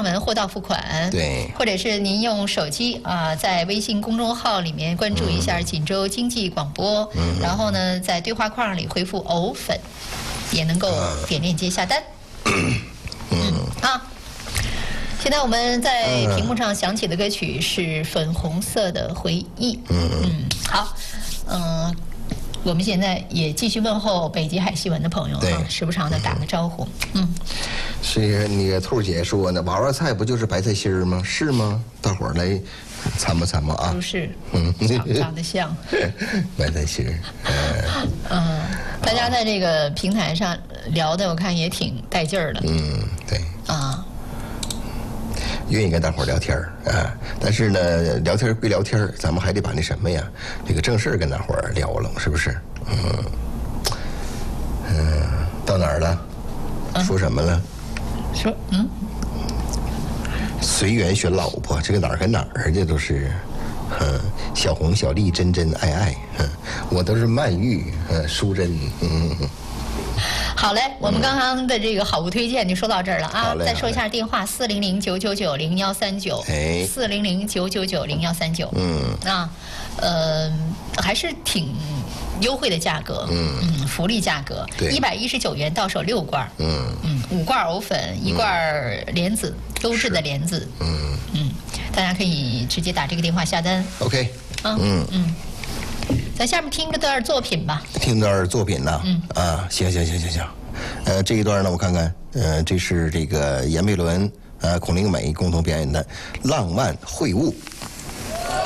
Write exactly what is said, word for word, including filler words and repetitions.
上门货到付款。 对， 或者是您用手机啊，在微信公众号里面关注一下锦州经济广播， 嗯、 然后呢，在对话框里回复“藕粉”，也能够点链接下单。 嗯， 嗯啊。现在我们在屏幕上响起的歌曲是《粉红色的回忆》。 嗯嗯，好，嗯。我们现在也继续问候北极海西文的朋友啊，时不常的打个招呼。嗯， 是那个兔姐说呢，娃娃菜不就是白菜心儿吗？是吗？大伙儿来参谋参谋啊。 不是， 嗯， 长长得像白菜心儿。 嗯，嗯，大家在这个平台上聊的，我看也挺带劲儿的。 嗯，对。 啊。 愿意跟大伙儿聊天儿啊，但是呢，聊天归聊天，咱们还得把那什么呀，这个正事儿跟大伙儿聊了，是不是？嗯，嗯，到哪儿了？ 嗯、 说什么了？ 说嗯， 随缘选老婆，这个哪儿跟哪儿，这都是，嗯，小红、小丽、真真、爱爱，嗯，我都是曼玉，嗯，淑珍，嗯。 好嘞，我们刚刚的这个好物推荐就说到这儿了啊！再说一下电话：四零零九九九零幺三九，四零零九九九零幺三九。嗯，啊，呃，还是挺优惠的价格，嗯嗯，福利价格，一百一十九元到手六罐，嗯嗯，五罐藕粉，一罐莲子，优质的莲子，嗯嗯，大家可以直接打这个电话下单。 OK， 啊，嗯嗯。咱下面听个段作品吧。 听段作品呢？嗯啊，行行行行行，呃，这一段呢，我看看，呃，这是这个闫佩伦、呃孔令美共同表演的《浪漫会晤》。